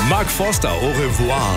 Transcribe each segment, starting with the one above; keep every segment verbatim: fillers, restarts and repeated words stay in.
Mark Forster, au revoir.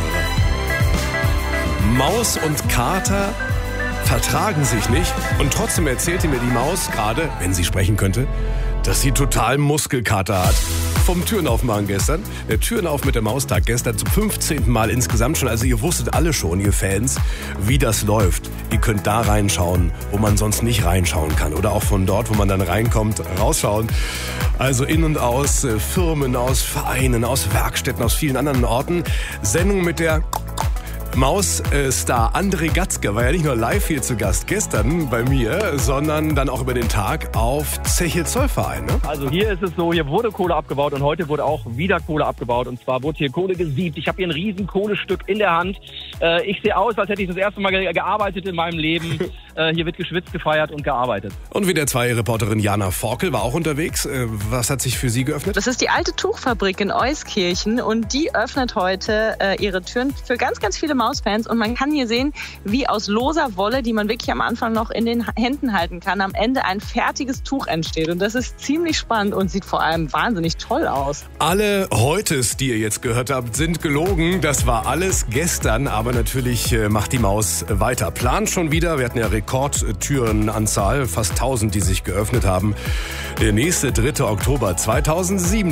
Maus und Kater vertragen sich nicht und trotzdem erzählte mir die Maus gerade, wenn sie sprechen könnte, dass sie total Muskelkater hat. Vom Türen aufmachen gestern. Der Türen auf mit der Maustag gestern zum fünfzehnten Mal insgesamt schon. Also ihr wusstet alle schon, ihr Fans, wie das läuft. Ihr könnt da reinschauen, wo man sonst nicht reinschauen kann. Oder auch von dort, wo man dann reinkommt, rausschauen. Also in und aus äh, Firmen, aus Vereinen, aus Werkstätten, aus vielen anderen Orten. Sendung mit der Maus-Star André Gatzke war ja nicht nur live hier zu Gast gestern bei mir, sondern dann auch über den Tag auf Zeche Zollverein. Ne? Also hier ist es so, hier wurde Kohle abgebaut und heute wurde auch wieder Kohle abgebaut. Und zwar wurde hier Kohle gesiebt. Ich habe hier ein riesen Kohlestück in der Hand. Äh, ich sehe aus, als hätte ich das erste Mal ge- gearbeitet in meinem Leben. äh, hier wird geschwitzt, gefeiert und gearbeitet. Und wie der zwei Reporterin Jana Forkel war auch unterwegs. Äh, was hat sich für sie geöffnet? Das ist die alte Tuchfabrik in Euskirchen und die öffnet heute äh, ihre Türen für ganz, ganz viele Mausfans. Und man kann hier sehen, wie aus loser Wolle, die man wirklich am Anfang noch in den Händen halten kann, am Ende ein fertiges Tuch entsteht. Und das ist ziemlich spannend und sieht vor allem wahnsinnig toll aus. Alle Heutes, die ihr jetzt gehört habt, sind gelogen. Das war alles gestern, aber natürlich äh, macht die Maus weiter. Plant schon wieder, wir hatten ja Rekordtürenanzahl, fast tausend, die sich geöffnet haben. Der nächste dritte Oktober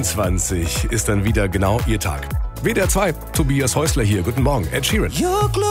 zweitausendsiebenundzwanzig ist dann wieder genau ihr Tag. W D R zwei, Tobias Häusler hier. Guten Morgen, Ed Sheeran.